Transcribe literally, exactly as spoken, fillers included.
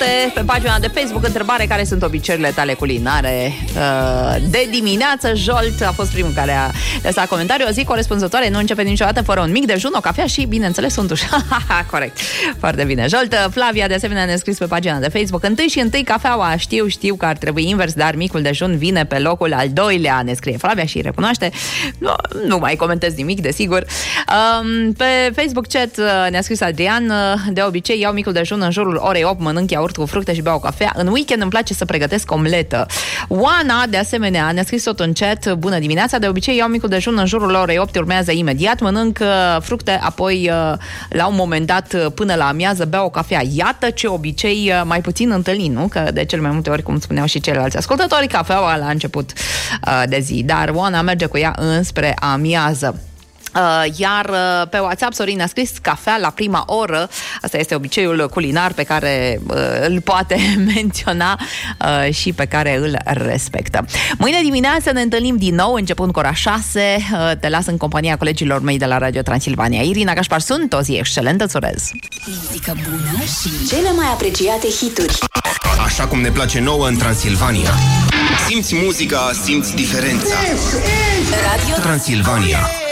noastre pe pagina de Facebook. Întrebare: care sunt obiceiurile tale culinare de dimineață? Jolt a fost primul care a lăsat comentariu. O zi corespunzătoare nu începe niciodată fără un mic dejun, o cafea și, bineînțeles, un duș. Corect. Foarte bine, Jolt. Flavia, de asemenea, ne-a scris pe pagina de Facebook: întâi și întâi cafeaua. Știu, știu că ar trebui invers, dar micul dejun vine pe locul al doilea, ne scrie Flavia și recunoaște. Nu, nu mai comentez nimic, desigur. Um, pe Facebook chat ne-a scris Adrian: de obicei iau micul dejun în jurul orei opt, mănânc iaurt cu fructe și beau cafea. În weekend îmi place să pregătesc omletă. Oana, de asemenea, ne-a scris tot în chat: bună dimineața, de obicei iau micul dejun în jurul orei opt, urmează imediat, mănânc fructe, apoi la un moment dat până la amiază beau o cafea. Iată ce obicei mai puțin întâlnit, nu? Că de cel mai multe ori, cum spuneau și ceilalți ascultători, cafeaua la început de zi, dar Oana merge cu ea înspre amiază. Uh, iar uh, pe WhatsApp Sorin a scris: cafea la prima oră. Asta este obiceiul culinar pe care uh, îl poate menționa uh, și pe care îl respectă. Mâine dimineață ne întâlnim din nou, începând cu ora șase. Uh, te las în compania colegilor mei de la Radio Transilvania. Irina Gașpar sunt, o zi excelentă, îți urez. Muzică bună și cele mai apreciate hituri. Așa cum ne place nouă în Transilvania. Simți muzica, simți diferența. Radio Transilvania.